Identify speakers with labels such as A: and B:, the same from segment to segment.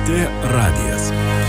A: LRT radijas.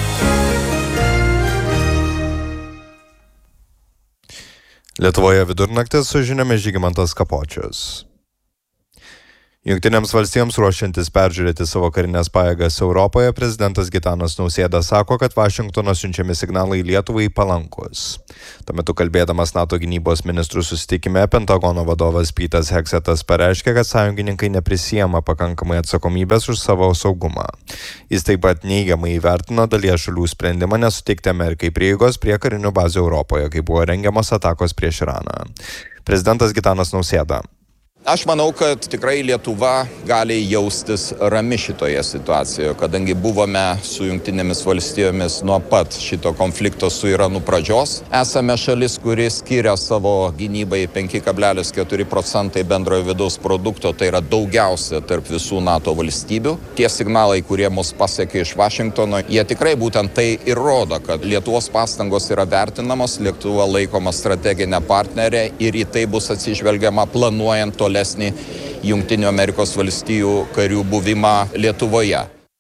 A: Lietuvoje vidurnaktis su žiniomis Žygimantas Kapočius. Jungtinėms valstijoms ruošiantis peržiūrėti savo karinės pajėgas Europoje, prezidentas Gitanas Nausėda sako, kad Vašingtono siunčiami signalai Lietuvai palankus. Tuo metu kalbėdamas NATO gynybos ministrų susitikime, Pentagono vadovas Petas Heksetas pareiškė, kad sąjungininkai neprisiema pakankamai atsakomybės už savo saugumą. Jis taip pat neigiamai įvertino dalies šalių sprendimą nesuteikti Amerikai prieigos prie karinių bazių Europoje, kai buvo rengiamos atakos prieš Iraną. Prezidentas Gitanas Nausėda.
B: Aš manau, kad tikrai Lietuva gali jaustis rami šitoje situacijoje, kadangi buvome su Jungtinėmis valstijomis nuo pat šito konflikto su Iranu pradžios. Esame šalis, kuri skiria savo gynybai 5,4% bendrojo vidaus produkto, tai yra daugiausia tarp visų NATO valstybių. Tie signalai, kurie mus pasiekė iš Vašingtono, jie tikrai būtent tai ir rodo, kad Lietuvos pastangos yra vertinamos, Lietuva laikoma strateginė partnerė ir į tai bus atsižvelgiama planuojant tolesnį Jungtinių Amerikos valstijų karių buvimą Lietuvoje.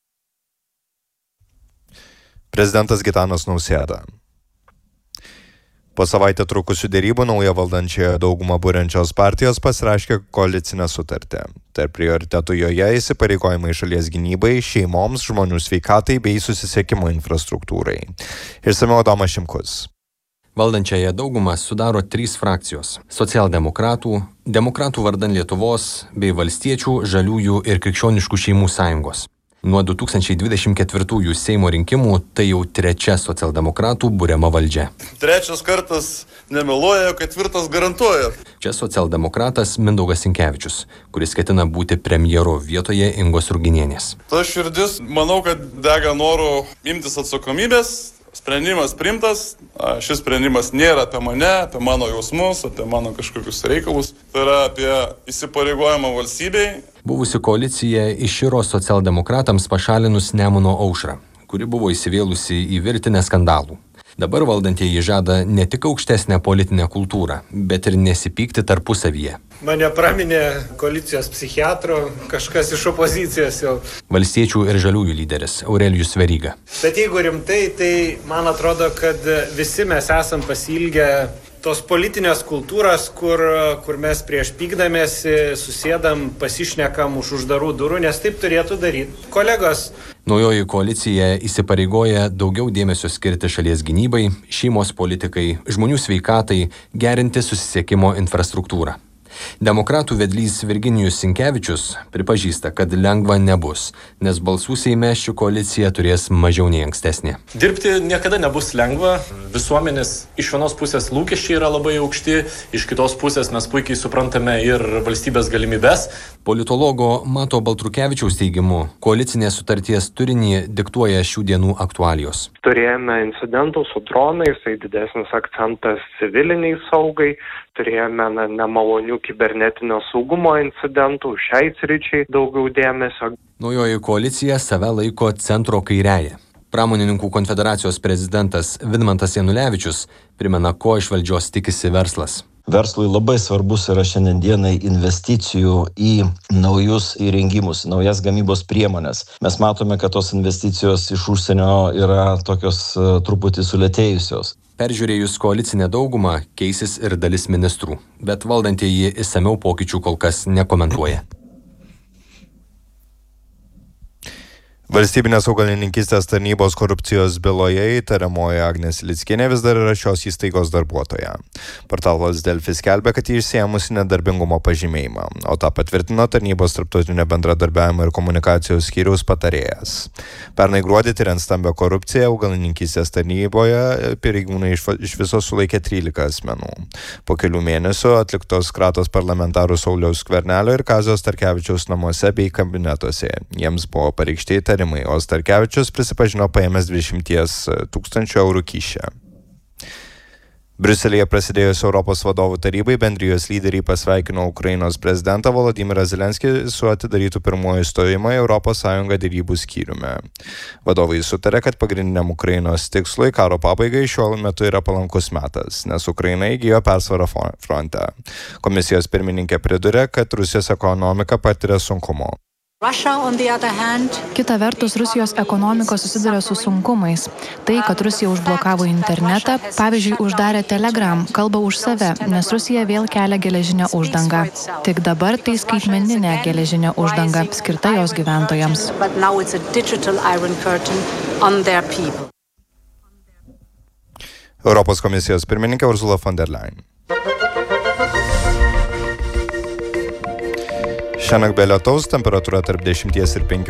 A: Prezidentas Gitanas Nausėda. Po savaitę trukusių derybų nauja valdančioje daugumą buriančios partijos pasiraškė koalicinę sutartį. Tarp prioritetų joje įsipareigojimai šalies gynybai, šeimoms, žmonių sveikatai bei susisiekimo infrastruktūrai. Išsamiau Adomas Šimkus.
C: Valdančiąją daugumą sudaro 3 frakcijos – socialdemokratų, demokratų vardan Lietuvos bei valstiečių, žaliųjų ir krikščioniškų šeimų sąjungos. Nuo 2024 Seimo rinkimų tai jau 3 socialdemokratų buriama valdžia.
D: 3 kartas nemeluoja, 4 garantuoja.
C: Čia socialdemokratas Mindaugas Sinkevičius, kuris ketina būti premjeru vietoje Ingos Ruginienės.
D: Ta širdis, manau, kad dega noru imtis atsakomybės. Sprendimas priimtas, šis sprendimas nėra apie mane, apie mano jausmus, apie mano kažkokius reikalus. Tai yra apie įsipareigojimą valstybei.
C: Buvusi koalicija iširo socialdemokratams pašalinus Nemuno aušrą, kuri buvo įsivėlusi į virtinę skandalų. Dabar valdantieji žada ne tik aukštesnę politinę kultūrą, bet ir nesipykti tarpusavyje.
E: Mane praminė koalicijos psichiatro, kažkas iš opozicijos jau.
C: Valstiečių ir žaliųjų lyderis Aurelijus Veryga.
E: Bet jeigu rimtai, tai man atrodo, kad visi mes esam pasiilgę tos politinės kultūros, kur mes prieš pykdamėsi susėdam, pasišnekam už uždarų durų, nes taip turėtų daryti kolegos.
C: Naujoji koalicija įsipareigoja daugiau dėmesio skirti šalies gynybai, šeimos politikai, žmonių sveikatai, gerinti susisiekimo infrastruktūrą. Demokratų vedlys Virginijus Sinkevičius pripažįsta, kad lengva nebus, nes balsų Seime ši koalicija turės mažiau nei ankstesnė.
F: Dirbti niekada nebus lengva. Visuomenės iš vienos pusės lūkesčiai yra labai aukšti, iš kitos pusės mes puikiai suprantame ir valstybės galimybės.
C: Politologo Mato Baltrukevičiaus teigimu, koalicinės sutarties turinį diktuoja šių dienų aktualijos.
G: Turėjome incidentų su dronais, tai didesnis akcentas civiliniai saugai, turėjome nemalonių kibernetinio saugumo incidentų, šiai sričiai daugiau dėmesio.
C: Naujoji koalicija save laiko centro kairiąja. Pramonininkų konfederacijos prezidentas Vidmantas Janulevičius primena, ko iš valdžios tikisi verslas.
H: Verslui labai svarbus yra šiandienai investicijų į naujus įrengimus, naujas gamybos priemonės. Mes matome, kad tos investicijos iš užsienio yra tokios truputį sulėtėjusios.
C: Peržiūrėjus koalicinę daugumą keisis ir dalis ministrų, bet valdantieji išsamiau pokyčių kol kas nekomentuoja.
A: Valstybinės augalininkystės tarnybos korupcijos byloje įtariamoji Agnė Silickienė vis dar yra šios įstaigos darbuotoja. Portalas Delfi skelbia, kad ji išsiėmusi nedarbingumo pažymėjimą, o tą patvirtino tarnybos tarptautinio bendradarbiavimo ir komunikacijos skyriaus patarėjas. Pernai gruodį tyriant stambią korupciją augalininkystės tarnyboje pareigūnai iš viso sulaikė 13 asmenų. Po kelių mėnesių atliktos kratos parlamentarų Sauliaus Skvernelio ir Kazio Starkevičiaus namuose bei kabinetuose. Jiems buvo pareikšti įtarimai, o Starkevičius prisipažino paėmęs 20 000 eurų kyšę. Briuselyje prasidėjus Europos vadovų tarybai bendrijos lyderiai pasveikino Ukrainos prezidentą Volodymyrą Zelenskį su atidarytų pirmojo įstojimo į Europos Sąjungą derybų skyriumi. Vadovai sutarė, kad pagrindiniam Ukrainos tikslui karo pabaigai šiuo metu yra palankus metas, nes Ukraina įgijo persvarą fronte. Komisijos pirmininkė pridūrė, kad Rusijos ekonomika patiria sunkumo.
I: Kita vertus, Rusijos ekonomika susiduria su sunkumais. Tai, kad Rusija užblokavo internetą, pavyzdžiui, uždarė Telegram, kalba už save, nes Rusija vėl kelia geležinę uždangą. Tik dabar tai skaitmeninė geležinė uždanga, skirta jos gyventojams.
A: Europos komisijos pirmininkė Ursula von der Leyen. Šiąnakt be lietaus, temperatūra tarp 10 ir 15.